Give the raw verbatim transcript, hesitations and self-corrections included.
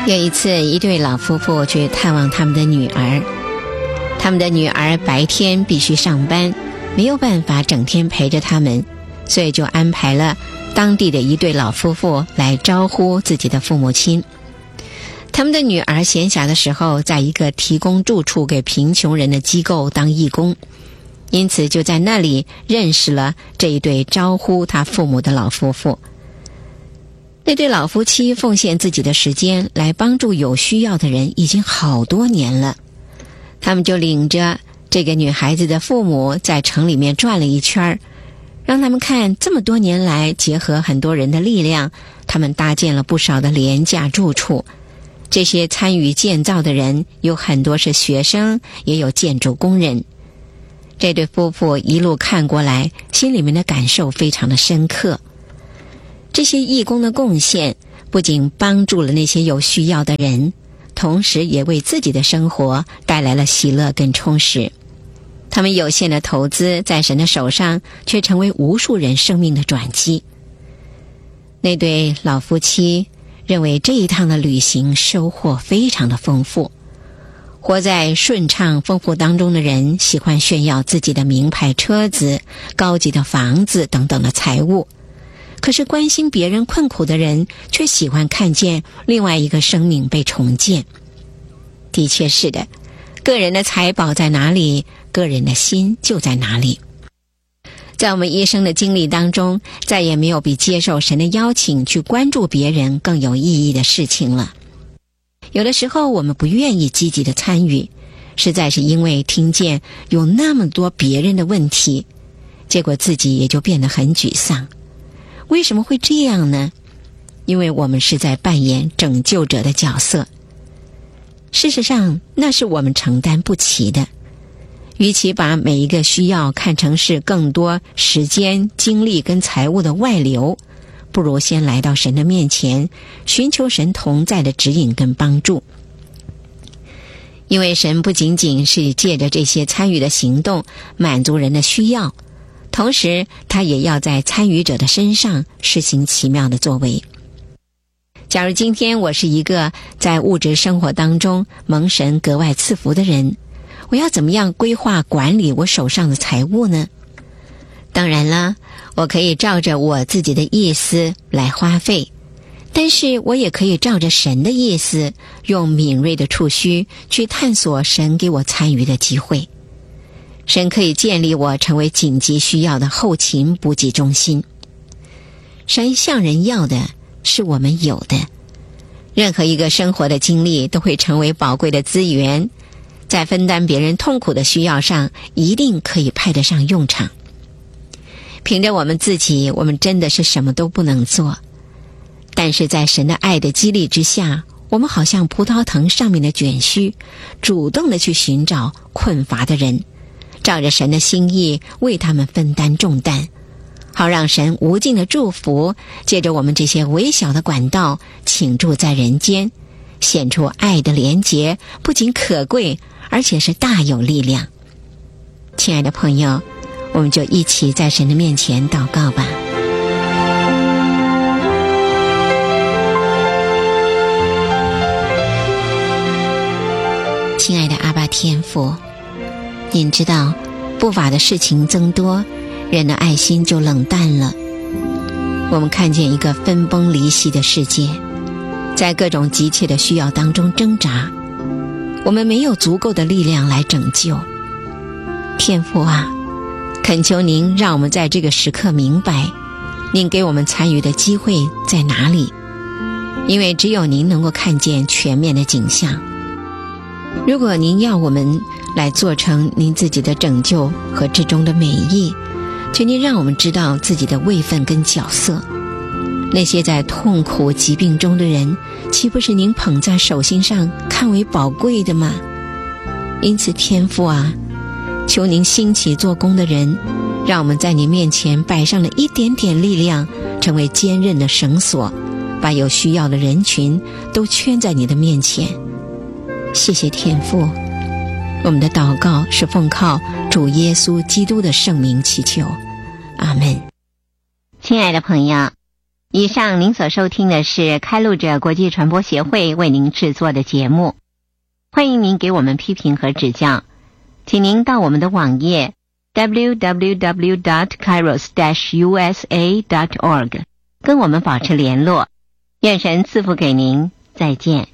有一次，一对老夫妇去探望他们的女儿，他们的女儿白天必须上班，没有办法整天陪着他们，所以就安排了当地的一对老夫妇来招呼自己的父母亲。他们的女儿闲暇的时候，在一个提供住处给贫穷人的机构当义工，因此就在那里认识了这一对招呼他父母的老夫妇。那对老夫妻奉献自己的时间来帮助有需要的人已经好多年了，他们就领着这个女孩子的父母在城里面转了一圈，让他们看这么多年来结合很多人的力量，他们搭建了不少的廉价住处。这些参与建造的人有很多是学生，也有建筑工人。这对夫妇一路看过来，心里面的感受非常的深刻。这些义工的贡献不仅帮助了那些有需要的人，同时也为自己的生活带来了喜乐跟充实。他们有限的投资在神的手上，却成为无数人生命的转机。那对老夫妻认为这一趟的旅行收获非常的丰富。活在顺畅丰富当中的人喜欢炫耀自己的名牌车子、高级的房子等等的财物，可是关心别人困苦的人却喜欢看见另外一个生命被重建。的确是的，个人的财宝在哪里，个人的心就在哪里。在我们一生的经历当中，再也没有比接受神的邀请去关注别人更有意义的事情了。有的时候我们不愿意积极的参与，实在是因为听见有那么多别人的问题，结果自己也就变得很沮丧。为什么会这样呢？因为我们是在扮演拯救者的角色。事实上，那是我们承担不起的。与其把每一个需要看成是更多时间、精力跟财物的外流，不如先来到神的面前，寻求神同在的指引跟帮助。因为神不仅仅是借着这些参与的行动满足人的需要，同时他也要在参与者的身上施行奇妙的作为。假如今天我是一个在物质生活当中蒙神格外赐福的人，我要怎么样规划管理我手上的财物呢？当然了，我可以照着我自己的意思来花费，但是我也可以照着神的意思，用敏锐的触须去探索神给我参与的机会。神可以建立我成为紧急需要的后勤补给中心。神向人要的是我们有的。任何一个生活的经历都会成为宝贵的资源，在分担别人痛苦的需要上一定可以派得上用场。凭着我们自己，我们真的是什么都不能做，但是在神的爱的激励之下，我们好像葡萄藤上面的卷须，主动的去寻找困乏的人，照着神的心意为他们分担重担，好让神无尽的祝福借着我们这些微小的管道倾注在人间，显出爱的连结，不仅可贵，而且是大有力量。亲爱的朋友，我们就一起在神的面前祷告吧。亲爱的阿爸天父，您知道不法的事情增多，人的爱心就冷淡了。我们看见一个分崩离析的世界，在各种急切的需要当中挣扎，我们没有足够的力量来拯救。天父啊，恳求您让我们在这个时刻明白，您给我们参与的机会在哪里，因为只有您能够看见全面的景象。如果您要我们来做成您自己的拯救和至终的美意，求您让我们知道自己的位分跟角色。那些在痛苦疾病中的人，岂不是您捧在手心上看为宝贵的吗？因此天父啊，求您兴起做工的人，让我们在你面前摆上了一点点力量，成为坚韧的绳索，把有需要的人群都圈在你的面前。谢谢天父，我们的祷告是奉靠主耶稣基督的圣名祈求，阿们。亲爱的朋友， 以上您所收听的是开路者国际传播协会为您制作的节目，欢迎您给我们批评和指教，请您到我们的网页 double-u double-u double-u dot kairos dash u s a dot org 跟我们保持联络。愿神赐福给您，再见。